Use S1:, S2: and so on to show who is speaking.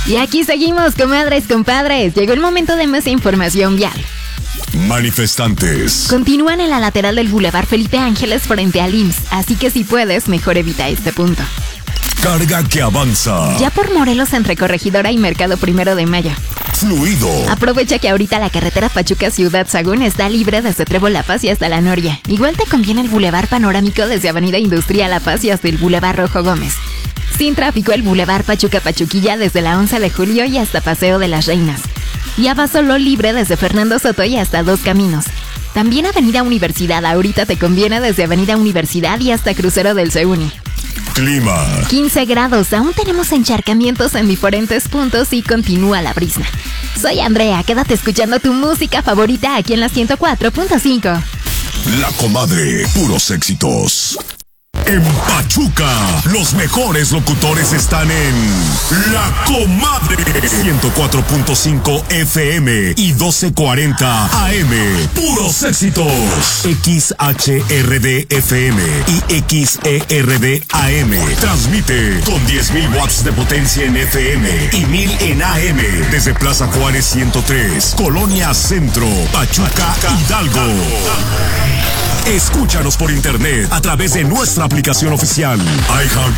S1: Y aquí seguimos, comadres, compadres. Llegó el momento de más información vial.
S2: Manifestantes
S1: Continúan en la lateral del Boulevard Felipe Ángeles frente al IMSS, así que si puedes, mejor evita este punto.
S2: Carga que avanza.
S1: Ya por Morelos entre Corregidora y Mercado 1 de Mayo.
S2: Fluido.
S1: Aprovecha que ahorita la carretera Pachuca-Ciudad Sagún está libre desde Trébol La Paz y hasta La Noria. Igual te conviene el Boulevard Panorámico desde Avenida Industrial La Paz y hasta el Boulevard Rojo Gómez. Sin tráfico el Boulevard Pachuca-Pachuquilla desde la 11 de julio y hasta Paseo de las Reinas. Y Abasolo libre desde Fernando Soto y hasta Dos Caminos. También Avenida Universidad ahorita te conviene desde Avenida Universidad y hasta Crucero del CEUNI.
S2: Clima.
S1: 15 grados, aún tenemos encharcamientos en diferentes puntos y continúa la brisna. Soy Andrea, quédate escuchando tu música favorita aquí en la 104.5.
S2: La Comadre, puros éxitos. En Pachuca, los mejores locutores están en La Comadre. 104.5 FM y 1240 AM. Puros éxitos. XHRD FM y XERD AM. Transmite con 10.000 watts de potencia en FM y 1.000 en AM. Desde Plaza Juárez 103, Colonia Centro, Pachuca, Hidalgo. Escúchanos por internet a través de nuestra aplicación oficial.